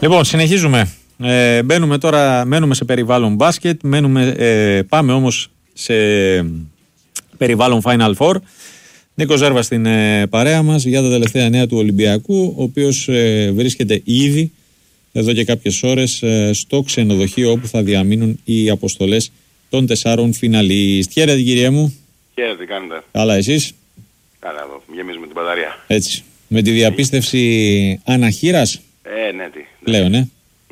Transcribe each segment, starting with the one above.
Λοιπόν, συνεχίζουμε. Μπαίνουμε τώρα, μένουμε σε περιβάλλον μπάσκετ, πάμε όμως σε περιβάλλον Final Four. Νίκος Ζέρβας στην παρέα μας για τα τελευταία νέα του Ολυμπιακού, ο οποίος βρίσκεται ήδη εδώ και κάποιες ώρες στο ξενοδοχείο όπου θα διαμείνουν οι αποστολές των 4 φιναλίστ. Χαίρετε κύριε μου. Χαίρετε, τι κάνετε? Καλά, εσείς? Καλά εδώ, γεμίζουμε την μπαταρία. Έτσι, με τη διαπίστευση αναχείρας. Ναι, τι. Λέω, ναι.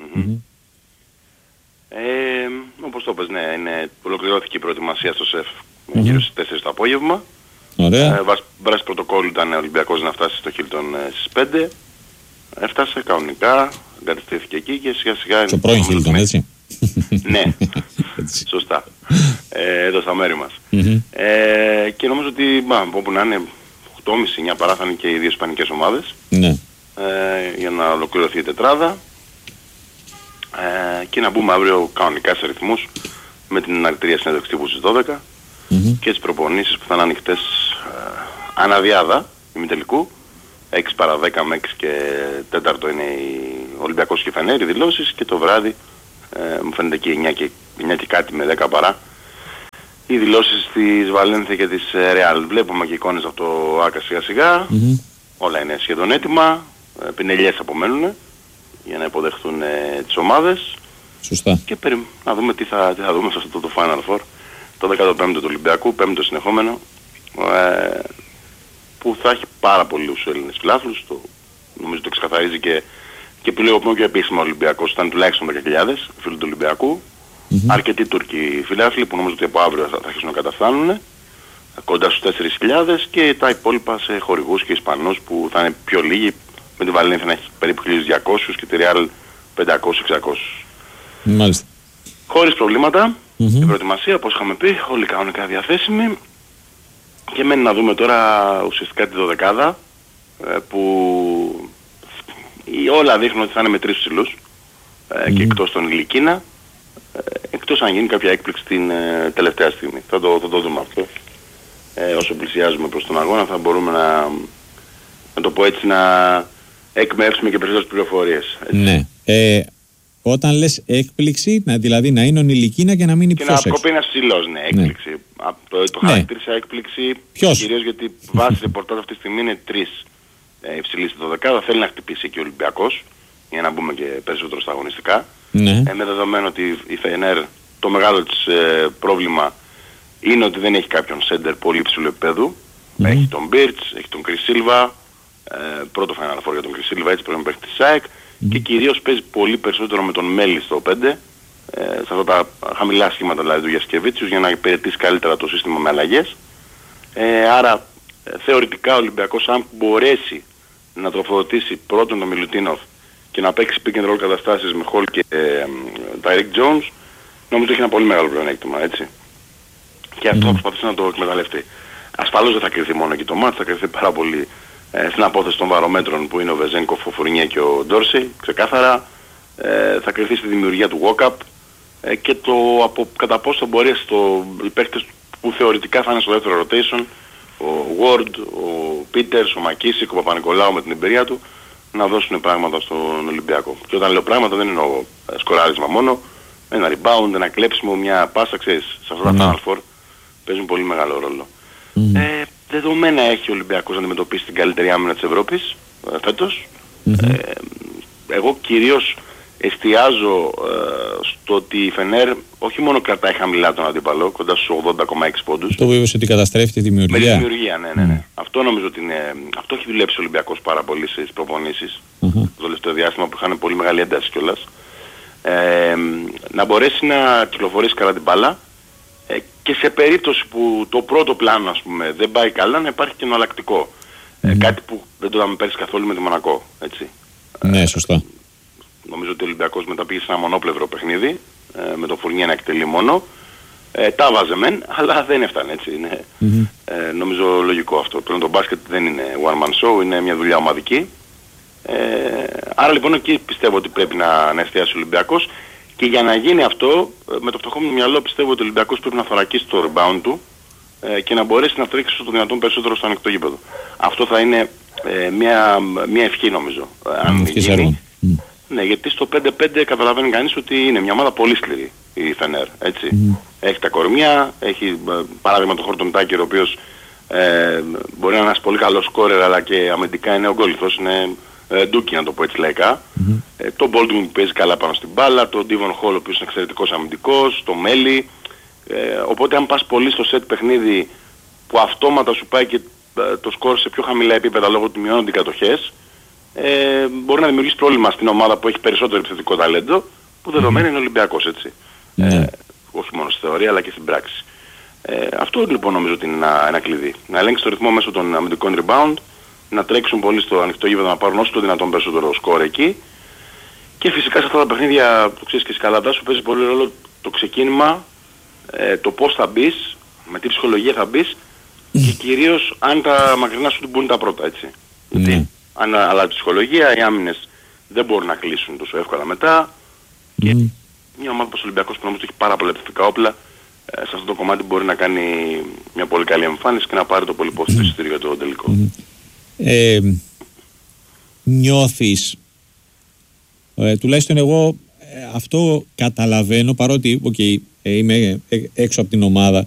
Όπως το πες, ναι, ολοκληρώθηκε η προετοιμασία στο ΣΕΦ γύρω στις 4 το απόγευμα. Ωραία. Βάσει πρωτοκόλλου ήταν ο Ολυμπιακός να φτάσει στο Χίλτον στις 5. Έφτασε κανονικά, εγκαταστήθηκε εκεί και σιγά σιγά... Στο πρώην Χίλτον, έτσι. Ναι, σωστά. Εδώ στα μέρη μας. Και νομίζω ότι όπου να είναι 8.30-9 παρά θα είναι και οι δύο ισπανικές ομάδες. Ναι. Για να ολοκληρωθεί η τετράδα και να μπούμε αύριο κανονικά σε ρυθμούς με την αναρτηρία συνέντευξη τύπου στις 12 και τις προπονήσεις που θα είναι ανοιχτές αναδιάδα ημιτελικού 6 παρά 10 με 6 και 4 είναι ο Ολυμπιακός και η Φενέρ οι δηλώσεις και το βράδυ μου φαίνεται εκεί 9 και κάτι με 10 παρά οι δηλώσεις της Βαλένθια και της Ρεάλ. Βλέπουμε και εικόνες από το ΆΚΑ σιγά σιγά, όλα είναι σχεδόν έτοιμα, πινελιές απομένουν για να υποδεχθούν τις ομάδες. Σωστά. Και να δούμε τι θα δούμε σε αυτό το Final Four, το 15ο του Ολυμπιακού, 5ο συνεχόμενο, που θα έχει πάρα πολλούς Έλληνες φιλάθλους, νομίζω το ξεκαθαρίζει και που λίγο πιο επίσημα ο Ολυμπιακός, ήταν τουλάχιστον 10.000 φίλοι του Ολυμπιακού, αρκετοί Τούρκοι φιλάθλοι που νομίζω ότι από αύριο θα αρχίσουν να καταφθάνουν, κοντά στους 4.000 και τα υπόλοιπα σε χορηγούς και Ισπανούς που θα είναι πιο λίγοι, με τη Βαλένθια να έχει περίπου 1.200 και τη Real 500-600. Μάλιστα. Χωρίς προβλήματα, η προετοιμασία, όπως είχαμε πει, όλοι κανονικά διαθέσιμοι και μένει να δούμε τώρα ουσιαστικά τη 12η που όλα δείχνουν ότι θα είναι με 3 ψηλούς και εκτός των Ηλικίνα, εκτός αν γίνει κάποια έκπληξη την τελευταία στιγμή. Θα το δούμε αυτό. Όσο πλησιάζουμε προς τον αγώνα θα μπορούμε να το πω έτσι, να εκμεύσουμε και περισσότερες πληροφορίες. Έτσι. Ναι. Όταν λες έκπληξη, δηλαδή να είναι ο Ηλικίνα και να μείνει ποιος έξω. Και να κοπεί ένας ψηλός, ναι, έκπληξη. Ναι. Το χαρακτήρισα έκπληξη κυρίως γιατί βάσει ρεπορτάζ αυτή τη στιγμή είναι 3 υψηλοί στη 12η. Θέλει να χτυπήσει και ο Ολυμπιακός για να μπούμε και περισσότερο στα αγωνιστικά. Ναι. Με δεδομένο ότι η Φενέρ το μεγάλο της πρόβλημα είναι ότι δεν έχει κάποιον σέντερ πολύ ψηλού επίπεδου. Έχει τον Μπίρτς, έχει τον Κρυσίλβα, πρώτο Final Four για τον Κρυσίλβα, έτσι πρέπει να παίξει τη ΣΑΕΚ και κυρίως παίζει πολύ περισσότερο με τον Μέλη στο 5, σε αυτά τα χαμηλά σχήματα δηλαδή του Γιασκεβίτσιους για να υπηρετήσει καλύτερα το σύστημα με αλλαγές. Άρα θεωρητικά ο Ολυμπιακός αν μπορέσει να τροφοδοτήσει πρώτον τον Μιλουτίνοφ και να παίξει pick and roll καταστάσεις με Hall και Tyreek Jones, νομίζω έχει ένα πολύ μεγάλο πλεονέκτημα, έτσι. Και αυτό θα προσπαθήσει να το εκμεταλλευτεί. Ασφαλώς δεν θα κρυθεί μόνο εκεί το μάτς, θα κρυθεί πάρα πολύ στην απόθεση των βαρομέτρων που είναι ο Βεζένκοφ, ο Φουρνιέ και ο Ντόρσεϊ, ξεκάθαρα. Θα κρυθεί στη δημιουργία του walk-up και το από κατά πόσο μπορεί οι παίκτες που θεωρητικά θα είναι στο δεύτερο rotation, ο Ward, ο Peters, ο Μακίσικ, ο Παπα-Νικολάου με την εμπειρία του, να δώσουν πράγματα στον Ολυμπιακό. Και όταν λέω πράγματα δεν εννοώ σκοράρισμα μόνο, ένα rebound, ένα κλέψιμο, μια πάσα, ξέρεις, σε αυτά τα Final Four παίζουν πολύ μεγάλο ρόλο. Δεδομένα έχει ο Ολυμπιακός να αντιμετωπίσει την καλύτερη άμυνα της Ευρώπης φέτος. Εγώ κυρίως εστιάζω στο ότι η Φενέρ όχι μόνο κρατάει χαμηλά τον αντίπαλο, κοντά στους 80,6 πόντους. Το βέβαιος ότι καταστρέφει τη δημιουργία. Με τη δημιουργία, ναι. Αυτό νομίζω ότι είναι... Αυτό έχει δουλέψει ο Ολυμπιακός πάρα πολύ στις προπονήσεις. Το τελευταίο διάστημα που είχαν πολύ μεγάλη ένταση κιόλας. Να μπορέσει να κυκλοφορήσει καλά την μπάλα και σε περίπτωση που το πρώτο πλάνο ας πούμε δεν πάει καλά να υπάρχει και εναλλακτικό. Κάτι που δεν το είδαμε πέρυσι καθόλου με τη Μονακό, έτσι. Ναι, σωστά. Νομίζω ότι ο Ολυμπιακός μετά πήγε σε ένα μονόπλευρο παιχνίδι με τον Φουρνιέ να εκτελεί μόνο. Τα βάζε μεν, αλλά δεν έφτανε, έτσι. Είναι, νομίζω λογικό αυτό. Πλέον το μπάσκετ δεν είναι one man show, είναι μια δουλειά ομαδική. Άρα λοιπόν εκεί πιστεύω ότι πρέπει να εστιάσει ο Ολυμπιακός και για να γίνει αυτό, με το φτωχό μου μυαλό πιστεύω ότι ο Ολυμπιακός πρέπει να θωρακίσει το rebound του και να μπορέσει να τρέξει στο δυνατόν περισσότερο στο ανοιχτό γήπεδο. Αυτό θα είναι μια ευχή νομίζω. Αν γίνει, Ναι, γιατί στο 5-5 καταλαβαίνει κανείς ότι είναι μια ομάδα πολύ σκληρή η Φενέρ, έτσι. Έχει τα κορμιά, έχει παράδειγμα τον Χόρτον Τάκερ, ο οποίος μπορεί να είναι ένας πολύ καλός σκόρερ, αλλά και αμυντικά είναι ογκόλυθος, είναι ντούκι να το πω έτσι λαϊκά. Το Baldwin που παίζει καλά πάνω στην μπάλα, το Devon Hall ο οποίος είναι εξαιρετικός αμυντικός, το Μέλι. Οπότε αν πας πολύ στο σετ παιχνίδι που αυτόματα σου πάει και το σκορ σε πιο χαμηλά επίπεδα λόγω ότι μειώνονται οι κατοχές, μπορεί να δημιουργήσει πρόβλημα στην ομάδα που έχει περισσότερο επιθετικό ταλέντο, που δεδομένη είναι Ολυμπιακός, έτσι. Όχι μόνο στη θεωρία αλλά και στην πράξη. Αυτό λοιπόν νομίζω ότι είναι ένα κλειδί. Να ελέγξει το ρυθμό μέσω των αμυντικών rebound, να τρέξουν πολύ στο ανοιχτό γήπεδο, να πάρουν όσο το δυνατόν περισσότερο σκορ εκεί. Και φυσικά σε αυτά τα παιχνίδια, το ξέρεις και εσύ καλά, σου παίζει πολύ ρόλο το ξεκίνημα, το πώς θα μπεις, με τι ψυχολογία θα μπεις και κυρίως αν τα μακρινά σου μπουν τα πρώτα, έτσι. Γιατί αν αλλάζει η ψυχολογία, οι άμυνες δεν μπορούν να κλείσουν τόσο εύκολα μετά. Και μια ομάδα όπως ο Ολυμπιακός που νομίζω έχει πάρα πολλά επιθετικά όπλα, σε αυτό το κομμάτι μπορεί να κάνει μια πολύ καλή εμφάνιση και να πάρει το πολυπόθητο εισιτήριο για το τελικό. Νιώθεις, τουλάχιστον εγώ αυτό καταλαβαίνω, παρότι είμαι έξω από την ομάδα,